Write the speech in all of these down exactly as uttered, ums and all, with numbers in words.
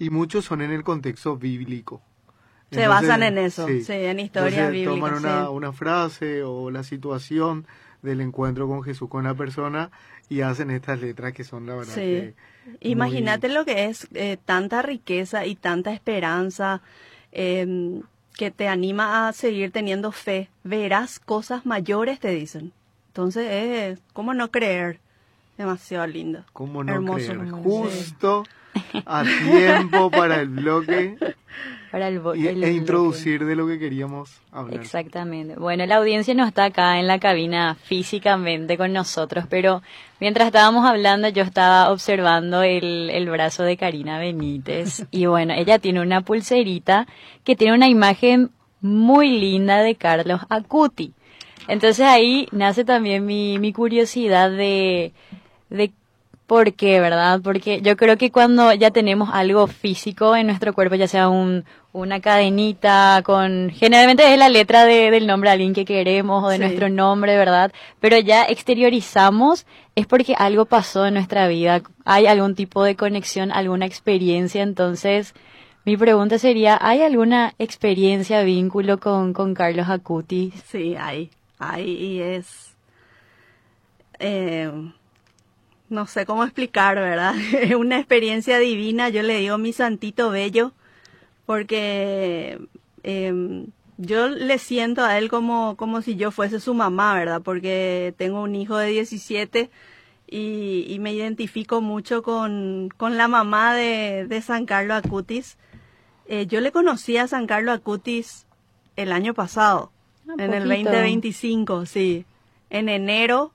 y muchos son en el contexto bíblico. Se entonces, basan en eso, sí, sí en historias entonces, bíblicas. Toman una, sí. una frase o la situación del encuentro con Jesús, con la persona, y hacen estas letras que son la verdad sí. que Imagínate muy... lo que es eh, tanta riqueza y tanta esperanza eh, que te anima a seguir teniendo fe. Verás cosas mayores, te dicen. Entonces, eh, ¿cómo no creer? Demasiado lindo. ¿Cómo no Hermoso, creer? hermoso. Justo a tiempo para el bloque. Para el, y, el e introducir bloque. de lo que queríamos hablar. Exactamente. Bueno, la audiencia no está acá en la cabina físicamente con nosotros, pero mientras estábamos hablando yo estaba observando el, el brazo de Karina Benítez y bueno, ella tiene una pulserita que tiene una imagen muy linda de Carlos Acuti. Entonces ahí nace también mi, mi curiosidad de, de por qué, ¿verdad? Porque yo creo que cuando ya tenemos algo físico en nuestro cuerpo, ya sea un, una cadenita con, generalmente es la letra de, del nombre de alguien que queremos o de sí. nuestro nombre, ¿verdad? Pero ya exteriorizamos, es porque algo pasó en nuestra vida, hay algún tipo de conexión, alguna experiencia. Entonces, mi pregunta sería, ¿hay alguna experiencia, vínculo con, con Carlos Acuti? Sí, hay, hay y es... Eh... No sé cómo explicar, ¿verdad? Es una experiencia divina, yo le digo mi santito bello, porque eh, yo le siento a él como, como si yo fuese su mamá, ¿verdad? Porque tengo un hijo de diecisiete y, y me identifico mucho con, con la mamá de, de San Carlos Acutis. Eh, yo le conocí a San Carlos Acutis el año pasado, Un en poquito. el veinte veinticinco, sí, en enero.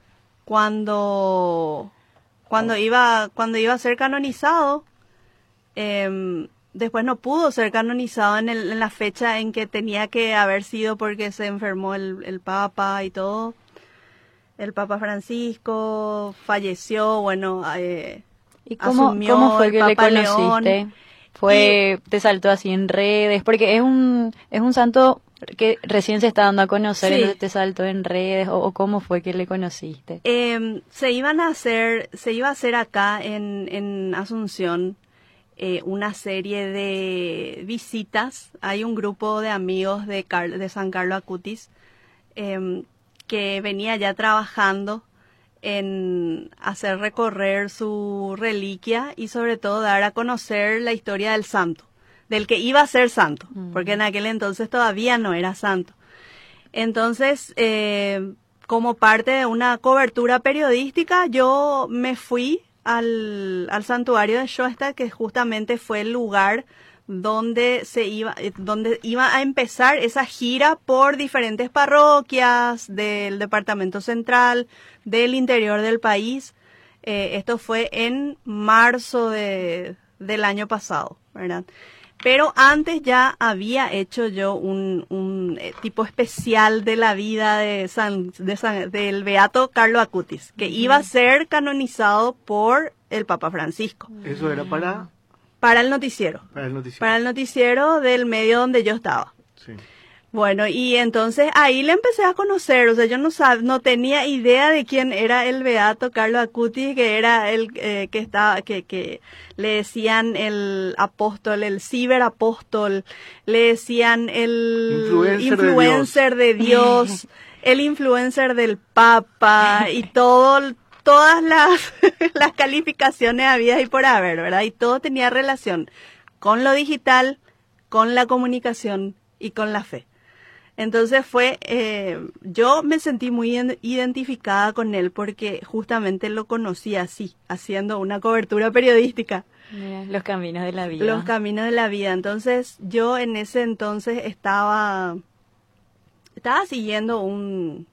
Cuando cuando iba cuando iba a ser canonizado, eh, después no pudo ser canonizado en, el, en la fecha en que tenía que haber sido porque se enfermó el, el Papa y todo. El Papa Francisco falleció, bueno, eh, ¿Y cómo, asumió cómo fue el que Papa le conociste? León. Fue, y, te saltó así en redes, porque es un es un santo que recién se está dando a conocer, sí. entonces te saltó en redes, o, o cómo fue que le conociste. Eh, se iban a hacer, se iba a hacer acá en, en Asunción eh, una serie de visitas. Hay un grupo de amigos de, Car de San Carlos Acutis eh, que venía ya trabajando en hacer recorrer su reliquia y sobre todo dar a conocer la historia del santo, del que iba a ser santo, mm. porque en aquel entonces todavía no era santo. Entonces, eh, como parte de una cobertura periodística, yo me fui al, al santuario de Schoenstatt, que justamente fue el lugar donde se iba, donde iba a empezar esa gira por diferentes parroquias del departamento central, del interior del país. Eh, esto fue en marzo de, del año pasado, ¿verdad? Pero antes ya había hecho yo un, un eh, tipo especial de la vida de San, de San, del beato Carlos Acutis, que uh-huh. iba a ser canonizado por el Papa Francisco. Eso era para... Para el noticiero. Para el noticiero. Para el noticiero del medio donde yo estaba. Sí. Bueno, y entonces ahí le empecé a conocer, o sea, yo no sab, no tenía idea de quién era el beato Carlos Acutis, que era el eh, que estaba, que, que le decían el apóstol, el ciberapóstol, le decían el influencer, influencer de Dios, de Dios el influencer del Papa y todo, todas las, las calificaciones habidas y por haber, ¿verdad? Y todo tenía relación con lo digital, con la comunicación y con la fe. Entonces fue, eh, yo me sentí muy identificada con él porque justamente lo conocí así, haciendo una cobertura periodística. Mira, los caminos de la vida. Los caminos de la vida. Entonces yo en ese entonces estaba, estaba siguiendo un,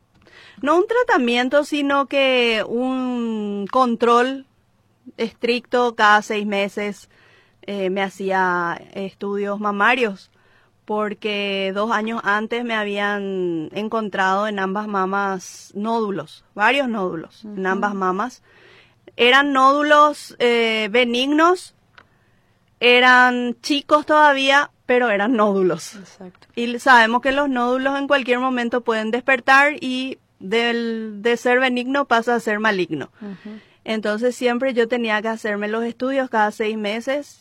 no un tratamiento, sino que un control estricto cada seis meses. Eh, me hacía estudios mamarios. Porque dos años antes me habían encontrado en ambas mamas nódulos, varios nódulos uh-huh. en ambas mamas. Eran nódulos eh, benignos, eran chicos todavía, pero eran nódulos. Exacto. Y sabemos que los nódulos en cualquier momento pueden despertar y del, de ser benigno pasa a ser maligno. Uh-huh. Entonces siempre yo tenía que hacerme los estudios cada seis meses